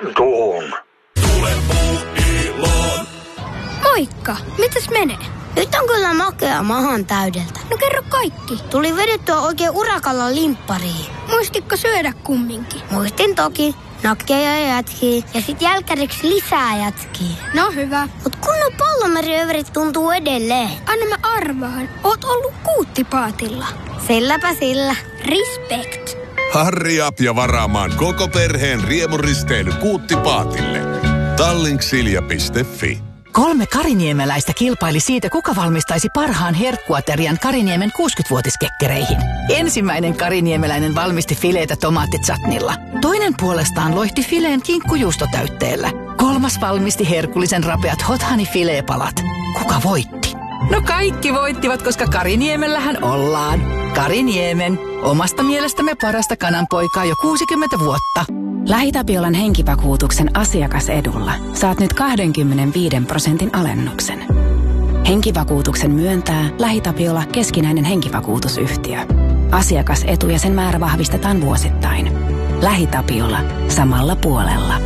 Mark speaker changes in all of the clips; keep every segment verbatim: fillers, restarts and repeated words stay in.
Speaker 1: Rantuun.
Speaker 2: Tule Puuiloon.
Speaker 3: Moikka, mitäs menee?
Speaker 4: Nyt on kyllä makea mahan täydeltä.
Speaker 3: No kerro kaikki.
Speaker 4: Tuli vedettyä oikein urakalla limppariin.
Speaker 3: Muistitko syödä kumminkin?
Speaker 4: Muistin toki. Nakkeja ja jätkiä. Ja sit jälkäriksi lisää jätkiä.
Speaker 3: No hyvä.
Speaker 4: Mut kunnon pallomeriöverit tuntuu edelleen.
Speaker 3: Anna mä arvaan. Oot ollut kuuttipaatilla.
Speaker 4: Silläpä sillä.
Speaker 3: Respect.
Speaker 2: Harri up ja varaamaan koko perheen riemuristely Kuuttipaatille. Tallink.silja piste fi.
Speaker 5: Kolme kariniemeläistä kilpaili siitä, kuka valmistaisi parhaan herkkuaterian Kariniemen kuusikymmentävuotiskekkereihin. Ensimmäinen kariniemeläinen valmisti fileitä tomaattitsatnilla. Toinen puolestaan loihti fileen kinkkujuustotäytteellä. Kolmas valmisti herkullisen rapeat hot honey fileepalat. Kuka voitti? No kaikki voittivat, koska Kariniemellähän ollaan. Kariniemen, omasta mielestämme parasta kananpoikaa jo kuusikymmentä vuotta.
Speaker 6: LähiTapiolan henkivakuutuksen asiakasedulla saat nyt kaksikymmentäviisi prosentin alennuksen. Henkivakuutuksen myöntää LähiTapiola keskinäinen henkivakuutusyhtiö. Asiakasetu ja sen määrä vahvistetaan vuosittain. LähiTapiola. Samalla puolella.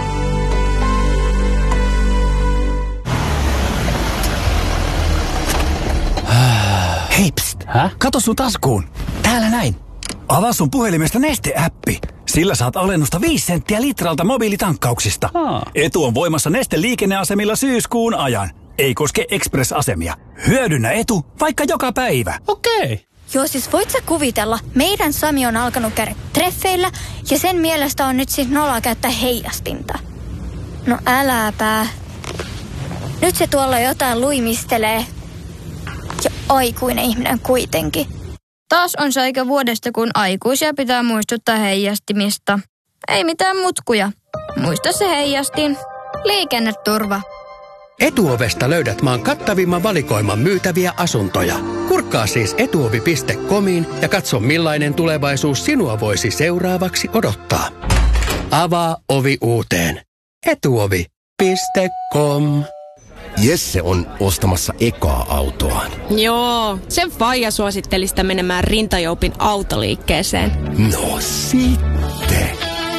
Speaker 7: Hei pst, Hä? Kato sun taskuun. Täällä näin. Avaa sun puhelimesta Neste-äppi. Sillä saat alennusta viisi senttiä litralta mobiilitankkauksista. Aa. Etu on voimassa Neste liikenneasemilla syyskuun ajan. Ei koske Express-asemia. Hyödynnä etu vaikka joka päivä.
Speaker 8: Okei.
Speaker 3: Joo, siis voit sä kuvitella, meidän Sami on alkanut käydä treffeillä ja sen mielestä on nyt siis nolla käyttää heijastinta. No äläpä. Nyt se tuolla jotain luimistelee. Ja aikuinen ihminen kuitenkin.
Speaker 9: Taas on se aika vuodesta, kun aikuisia pitää muistuttaa heijastimista. Ei mitään mutkuja. Muista se heijastin. Liikenneturva.
Speaker 10: Etuovesta löydät maan kattavimman valikoiman myytäviä asuntoja. Kurkkaa siis etuovi piste comiin ja katso millainen tulevaisuus sinua voisi seuraavaksi odottaa. Avaa ovi uuteen. etuovi piste com.
Speaker 11: Jesse on ostamassa ekaa autoaan.
Speaker 12: Joo, sen faija suositteli sitä menemään Rintajoupin autoliikkeeseen.
Speaker 11: No sitten.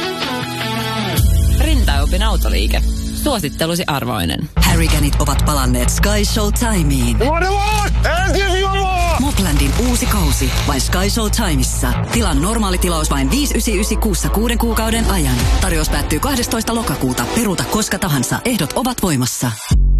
Speaker 13: Rintajoupin autoliike. Suosittelusi arvoinen.
Speaker 14: Harriganit ovat palanneet Sky Show-timeen. Moplandin uusi kausi vain Sky Show-timeissa. Tilan normaali tilaus vain viisi yhdeksänkymmentäyhdeksän kuussa kuuden kuukauden ajan. Tarjous päättyy kahdestoista lokakuuta. Peruuta koska tahansa. Ehdot ovat voimassa.